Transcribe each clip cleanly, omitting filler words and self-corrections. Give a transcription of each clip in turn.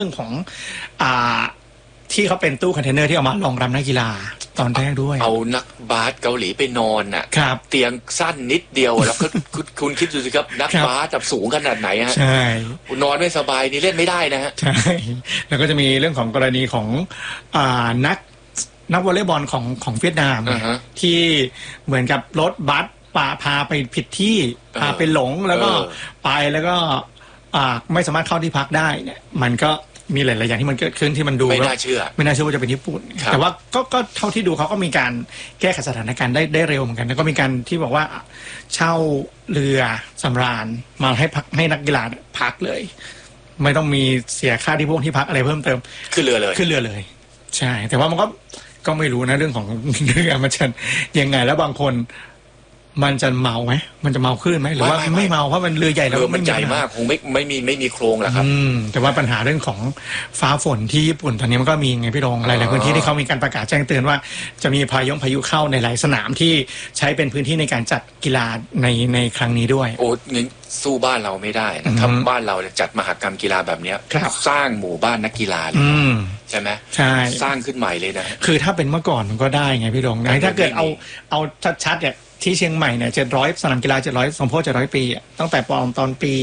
รื่องของอ่าที่เขาเป็นตู้คอนเทนเนอร์ที่เอามารองรับนักกีฬาตอนแรกด้วยเอานักบาสเกาหลีไปนอนน่ะเตียงสั้นนิดเดียวแล้วก็คุณคิดดูสิครับนักบาสแบบสูงขนาดไหนฮะใช่นอนไม่สบายนี่เล่นไม่ได้นะฮะใช่แล้วก็จะมีเรื่องของกรณีของนักวอลเลย์บอลของเวียดนามที่เหมือนกับรถบัสพาไปผิดที่พาไปหลงแล้วก็ไปแล้วก็ไม่สามารถเข้าที่พักได้เนี่ยมันก็มีหลายๆอย่างที่มันเกิดขึ้นที่มันดูไม่น่าเชื่อว่าจะเป็นญี่ปุ่นแต่ว่าก็เท่าที่ดูเขาก็มีการแก้ไขสถานการณ์ได้เร็วเหมือนกันแล้วก็มีการที่บอกว่าเช่าเรือสำราญมาให้นักกีฬาพักเลยไม่ต้องมีเสียค่าที่พวกที่พักอะไรเพิ่มเติมขึ้นเรือเลยใช่แต่ว่ามันก็ไม่รู้นะเรื่องของเรือมันจะยังไงแล้วบางคนมันจะเมาไหมมันจะเมาขึ้นไหมหรือว่าไม่เมาเพราะมันเรือใหญ่แล้วมันใหญ่มากคงไม่มีโครงแหละครับแต่ว่าปัญหาเรื่องของฟ้าฝนที่ญี่ปุ่นตอนนี้มันก็มีไงพี่รองหลายๆพื้นที่ที่เขามีการประกาศแจ้งเตือนว่าจะมีพายุเข้าในหลายสนามที่ใช้เป็นพื้นที่ในการจัดกีฬาในครั้งนี้ด้วยโอ้งั้นสู้บ้านเราไม่ได้นะครับบ้านเราจัดมหกรรมกีฬาแบบนี้สร้างหมู่บ้านนักกีฬาเลยใช่ไหมใช่สร้างขึ้นใหม่เลยนะคือถ้าเป็นเมื่อก่อนมันก็ได้ไงพี่รองถ้าเกิดเอาชัดๆเนี่ยที่เชียงใหม่เนี่ย700สนามกีฬา700สมโภช700ปีตั้งแต่ตอนปี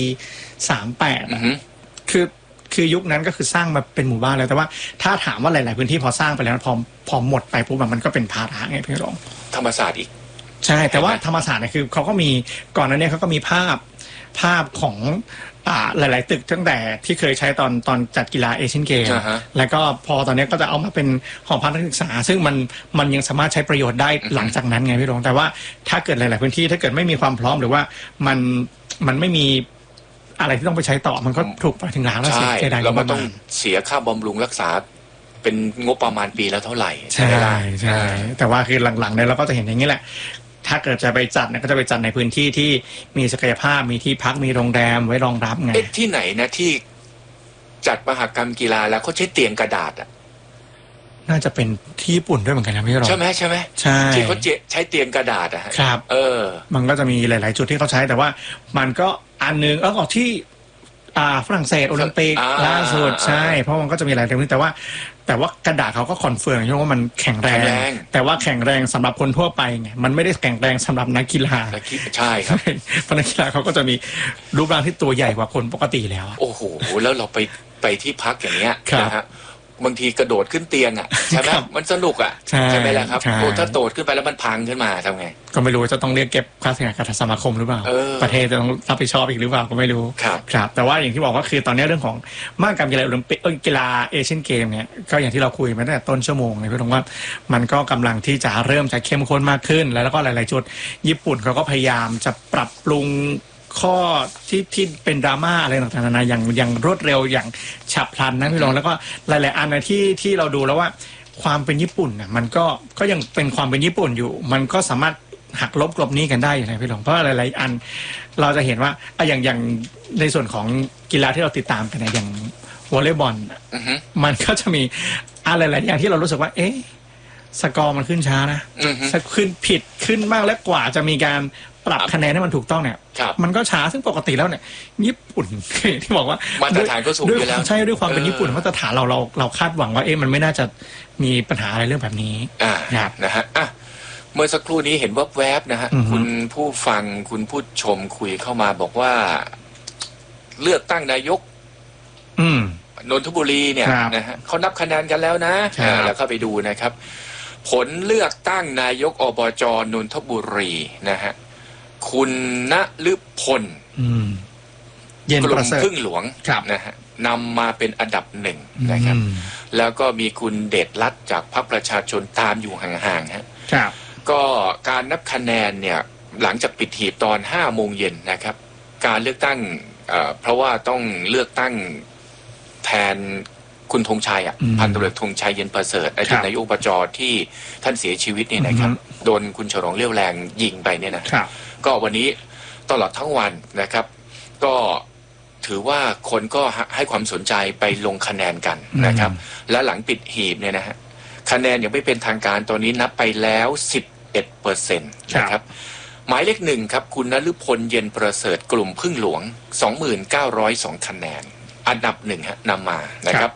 38คือยุคนั้นก็คือสร้างมาเป็นหมู่บ้านแล้วแต่ว่าถ้าถามว่าหลายๆพื้นที่พอสร้างไปแล้วพอหมดไปปุ๊บมันก็เป็นภาระไงพี่รองธรรมศาสตร์อีกใช่แต่ว่าธรรมศาสตร์เนี่ยคือเขาก็มีก่อนนั้นเนี่ยเขาก็มีภาพของหลายๆตึกตั้งแต่ที่เคยใช้ตอนจัดกีฬาเอเชียนเกมแล้วก็พอตอนนี้ก็จะเอามาเป็นหอพักนักศึกษาซึ่งมันยังสามารถใช้ประโยชน์ได้หลังจากนั้นไงพี่รองแต่ว่าถ้าเกิดหลายๆพื้นที่ถ้าเกิดไม่มีความพร้อมหรือว่ามันไม่มีอะไรที่ต้องไปใช้ต่อมันก็ถูกไปถึงล้างแล้วเสียดายแล้วมันต้องเสียค่าบำรุงรักษาเป็นงบประมาณปีแล้วเท่าไหร่ใช่แต่ว่าคือหลังๆเนี่ยเราก็จะเห็นอย่างนี้แหละถ้าเกิดจะไปจัดเนี่ยก็จะไปจัดในพื้นที่ที่มีศักยภาพมีที่พักมีโรงแรมไว้รองรับไงที่ไหนนะที่จัดมหกรรมกีฬาแล้วเขาใช้เตียงกระดาษอ่ะน่าจะเป็นที่ญี่ปุ่นด้วยเหมือนกันนะพี่รองใช่ไหมใช่ที่เขาใช้เตียงกระดาษอะครับมันก็จะมีหลายๆจุดที่เขาใช้แต่ว่ามันก็อันนึงที่ฝรั่งเศสโอลิมปิกล่าสุดใช่เพราะมันก็จะมีหลายเรื่องแต่ว่ากระดาษเขาก็คอนเฟิร์มว่ามันแข็งแรงแต่ว่าแข็งแรงสำหรับคนทั่วไปไงมันไม่ได้แข็งแรงสำหรับนักกีฬาใช่ครับเพราะนักกีฬาเขาก็จะมีรูปร่างที่ตัวใหญ่กว่าคนปกติแล้วโอ้โหแล้วเราไปที่พักอย่างเงี้ยนะฮะบางทีกระโดดขึ้นเตียงอ่ะใช่ไหมมันสนุกอ่ะใช่ไหมล่ะครับโอ้ถ้าโดดขึ้นไปแล้วมันพังขึ้นมาทำไงก็ไม่รู้จะต้องเรียกเก็บค่าเสียหายกับสมาคมหรือเปล่าประเทศจะต้องรับผิดชอบอีกหรือเปล่าก็ไม่รู้ครับแต่ว่าอย่างที่บอกว่าคือตอนนี้เรื่องของมหกรรมกีฬาโอลิมปิกกีฬาเอเชียนเกมเนี่ยก็อย่างที่เราคุยมาตั้งแต่ต้นชั่วโมงเลยพี่ตรงว่ามันก็กำลังที่จะเริ่มจะเข้มข้นมากขึ้นแล้วก็หลายๆจุดญี่ปุ่นเขาก็พยายามจะปรับปรุงข้อที่เป็นดราม่าอะไรต่างๆนานาอย่างรวดเร็วอย่างฉับพลันนะพี่รองแล้วก็หลายๆอันนะที่เราดูแล้วว่าความเป็นญี่ปุ่นน่ะมันก็ยังเป็นความเป็นญี่ปุ่นอยู่มันก็สามารถหักลบกลบหนี้กันได้อยู่นะพี่รองเพราะหลายๆอันเราจะเห็นว่าอย่างในส่วนของกีฬาที่เราติดตามกันนะอย่างวอลเลย์บอลมันก็จะมีอะไรหลายอย่างที่เรารู้สึกว่าสกอร์มันขึ้นช้านะขึ้นผิดขึ้นมากและกว่าจะมีการปรับคะแนนให้มันถูกต้องเนี่ยมันก็ช้าซึ่งปกติแล้วเนี่ยญี่ปุ่นที่บอกว่ามาตรฐานก็สูงอยู่แล้วใช่ด้วยความเป็นญี่ปุ่นมาตรฐานเราคาดหวังว่ามันไม่น่าจะมีปัญหาอะไรเรื่องแบบนี้นะฮะเมื่อสักครู่นี้เห็นแวบๆนะฮะคุณผู้ฟังคุณผู้ชมคุยเข้ามาบอกว่าเลือกตั้งนายกนนทบุรีเนี่ยนะฮะเขานับคะแนนกันแล้วนะแล้วเข้าไปดูนะครับผลเลือกตั้งนายกอบจ.นนทบุรีนะฮะคุณณฤพลกลุ่มพึ่งหลวงนะฮะนำมาเป็นอันดับหนึ่งนะครับแล้วก็มีคุณเดชรัตน์จากพรรคประชาชนตามอยู่ห่างๆฮะก็การนับคะแนนเนี่ยหลังจากปิดหีบตอน5 โมงเย็นนะครับการเลือกตั้งเพราะว่าต้องเลือกตั้งแทนคุณธงชัยพันตำรวจธงชัยเย็นประเสริฐอดีตนายกอบจ.ที่ท่านเสียชีวิตเนี่ยนะครับโดนคุณฉลองเลี้ยวแรงยิงไปเนี่ยนะก็วันนี้ตลอดทั้งวันนะครับก็ถือว่าคนก็ให้ความสนใจไปลงคะแนนกันนะครับและหลังปิดหีบเนี่ยนะฮะคะแนนยังไม่เป็นทางการตอนนี้นับไปแล้ว 11% นะครับหมายเลข 1ครับคุณณฤพลเย็นประเสริฐกลุ่มพึ่งหลวง 29,002 คะแนนอันดับ 1ฮะนำมานะครับ